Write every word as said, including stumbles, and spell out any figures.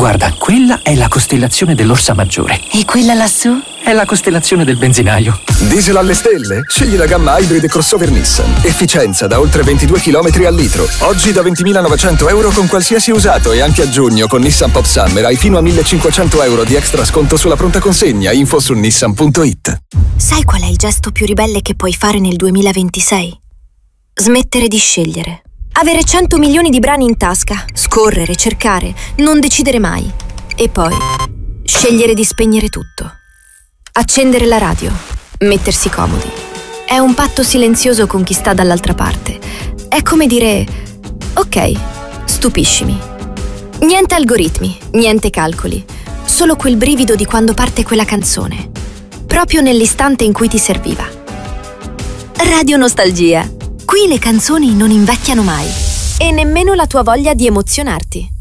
Guarda, quella è la costellazione dell'Orsa Maggiore. E quella lassù? È la costellazione del benzinaio. Diesel alle stelle? Scegli la gamma Hybrid crossover Nissan. Efficienza da oltre ventidue chilometri al litro. Oggi da ventimilanovecento euro con qualsiasi usato e anche a giugno con Nissan Pop Summer hai fino a millecinquecento euro di extra sconto sulla pronta consegna. Info su nissan punto it. Sai qual è il gesto più ribelle che puoi fare nel duemilaventisei? Smettere di scegliere. Avere cento milioni di brani in tasca, scorrere, cercare, non decidere mai. E poi scegliere di spegnere tutto. Accendere la radio, mettersi comodi. È un patto silenzioso con chi sta dall'altra parte. È come dire: ok, stupiscimi. Niente algoritmi, niente calcoli. Solo quel brivido di quando parte quella canzone. Proprio nell'istante in cui ti serviva. Radio Nostalgia. Qui le canzoni non invecchiano mai. E nemmeno la tua voglia di emozionarti.